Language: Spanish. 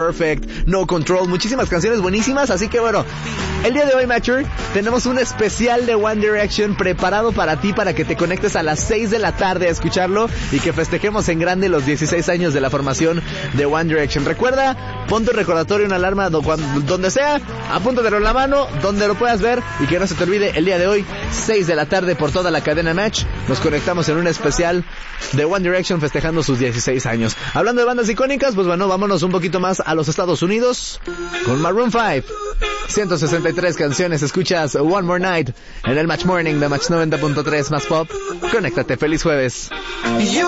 Perfect, No Control, muchísimas canciones buenísimas, así que bueno, el día de hoy, Matcher, tenemos un especial de One Direction preparado para ti, para que te conectes a las 6 de la tarde a escucharlo y que festejemos en grande los 16 años de la formación de One Direction. Recuerda, pon tu recordatorio, una alarma donde sea, apúntatelo en la mano, donde lo puedas ver, y que no se te olvide, el día de hoy, 6 de la tarde por toda la cadena Match, nos conectamos en un especial de One Direction festejando sus 16 años. Hablando de bandas icónicas, pues bueno, vámonos un poquito más a los Estados Unidos con Maroon 5. 163 canciones, escuchas One More Night en el Match Morning de Match 90.3 más pop. Conéctate, feliz jueves.